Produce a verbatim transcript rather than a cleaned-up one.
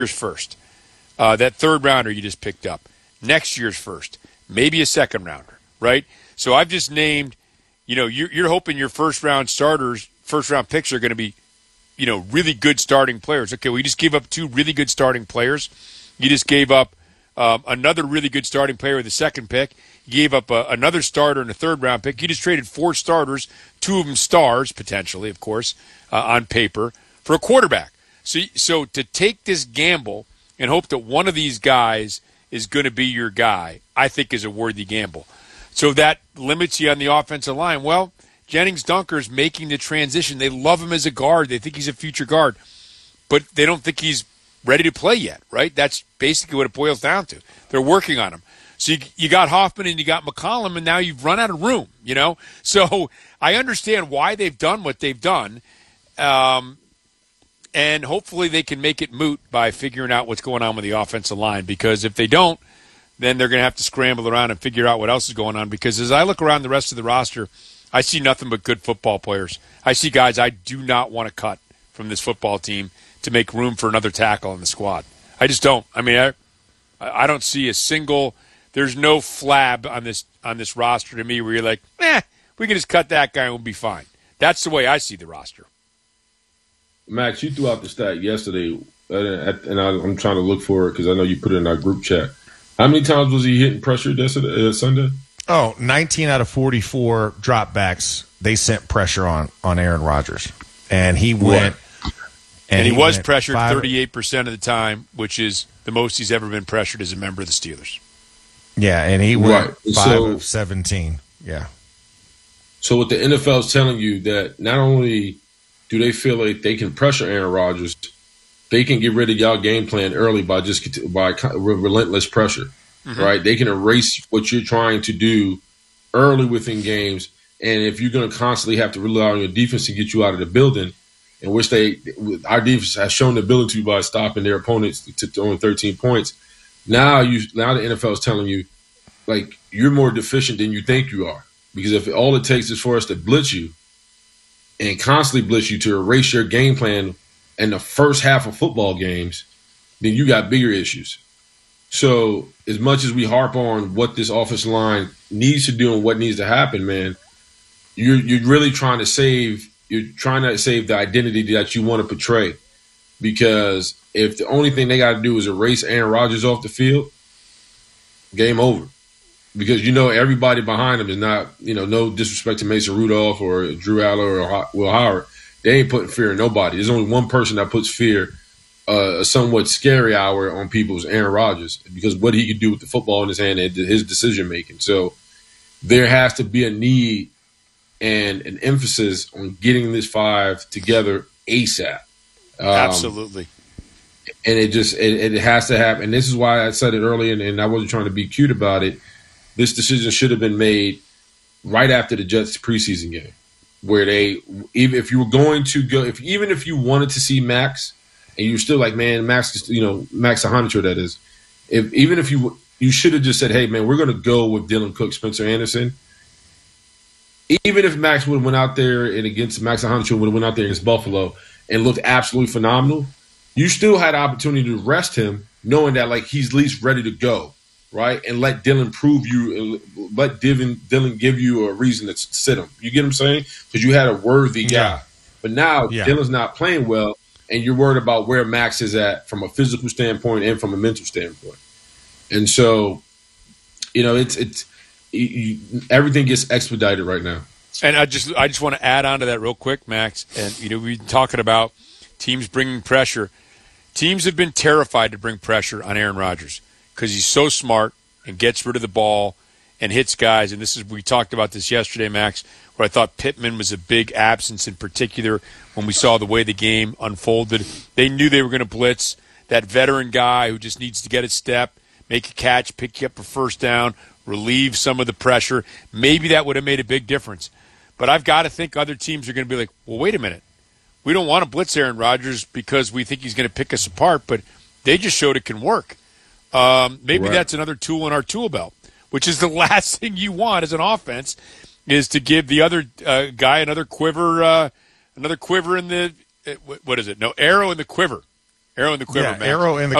first. Uh, that third rounder you just picked up. Next year's first. Maybe a second rounder, right? So I've just named, you know, you're, you're hoping your first round starters, first round picks are going to be, you know, really good starting players. Okay, well, you just gave up two really good starting players. You just gave up um, another really good starting player with the second pick. You gave up a, another starter in the third round pick. You just traded four starters, two of them stars, potentially, of course, uh, on paper, for a quarterback. So, so to take this gamble and hope that one of these guys is going to be your guy, I think is a worthy gamble. So that limits you on the offensive line. Well, Jennings Dunker's making the transition. They love him as a guard. They think he's a future guard. But they don't think he's ready to play yet, right? That's basically what it boils down to. They're working on him. So you, you got Hoffman and you got McCollum, and now you've run out of room, you know? So I understand why they've done what they've done. Um, and hopefully they can make it moot by figuring out what's going on with the offensive line, because if they don't, then they're going to have to scramble around and figure out what else is going on. Because as I look around the rest of the roster, I see nothing but good football players. I see guys I do not want to cut from this football team to make room for another tackle in the squad. I just don't. I mean, I, I don't see a single – there's no flab on this on this roster to me where you're like, eh, we can just cut that guy and we'll be fine. That's the way I see the roster. Max, you threw out the stat yesterday, and I'm trying to look for it because I know you put it in our group chat. How many times was he hitting pressure yesterday, uh, Sunday? Oh, nineteen out of forty-four dropbacks, they sent pressure on, on Aaron Rodgers. And he went – And, and he, he was pressured five, thirty-eight percent of the time, which is the most he's ever been pressured as a member of the Steelers. Yeah, and he went right. five so, of seventeen. Yeah. So what the N F L is telling you, that not only do they feel like they can pressure Aaron Rodgers, they can get rid of y'all game plan early by just by relentless pressure, mm-hmm. right? They can erase what you're trying to do early within games, and if you're going to constantly have to rely on your defense to get you out of the building, in which they, our defense has shown the ability by stopping their opponents to, to only thirteen points. Now you, now the N F L is telling you, like, you're more deficient than you think you are, because if all it takes is for us to blitz you and constantly blitz you to erase your game plan in the first half of football games, then you got bigger issues. So as much as we harp on what this offensive line needs to do and what needs to happen, man, you're you're really trying to save. You're trying to save the identity that you want to portray, because if the only thing they got to do is erase Aaron Rodgers off the field, game over. Because you know everybody behind him is not, you know, no disrespect to Mason Rudolph or Drew Aller or Will Howard, they ain't putting fear in nobody. There's only one person that puts fear, uh, a somewhat scary hour on people, is Aaron Rodgers, because what he could do with the football in his hand and his decision making. So there has to be a need and an emphasis on getting this five together ASAP. Um, Absolutely. And it just it, it has to happen. And this is why I said it earlier, and, and I wasn't trying to be cute about it. This decision should have been made right after the Jets preseason game, where they, even if you were going to go, if even if you wanted to see Max, and you're still like, man, Max, you know, Max Ahanichar, that is, if even if you you should have just said, hey, man, we're going to go with Dylan Cook, Spencer Anderson. Even if Max would have went out there and against Max Ahanichar would have went out there against Buffalo and looked absolutely phenomenal, you still had the opportunity to rest him, knowing that like he's at least ready to go, right? And let Dylan prove you, let Dylan, Dylan give you a reason to sit him. You get what I'm saying? Because you had a worthy guy. Yeah. But now yeah. Dylan's not playing well, and you're worried about where Max is at from a physical standpoint and from a mental standpoint. And so, you know, it's it's you, everything gets expedited right now. And I just I just want to add on to that real quick, Max. And you know, we've been talking about teams bringing pressure. Teams have been terrified to bring pressure on Aaron Rodgers because he's so smart and gets rid of the ball and hits guys. And this is we talked about this yesterday, Max, where I thought Pittman was a big absence in particular when we saw the way the game unfolded. They knew they were going to blitz that veteran guy who just needs to get a step, make a catch, pick you up a first down, relieve some of the pressure. Maybe that would have made a big difference. But I've got to think other teams are going to be like, well, wait a minute. We don't want to blitz Aaron Rodgers because we think he's going to pick us apart, but they just showed it can work. Um, maybe right. That's another tool in our tool belt, which is the last thing you want as an offense is to give the other uh, guy another quiver, uh, another quiver in the uh, – what is it? No, arrow in the quiver. Arrow in the quiver, yeah, man. arrow in the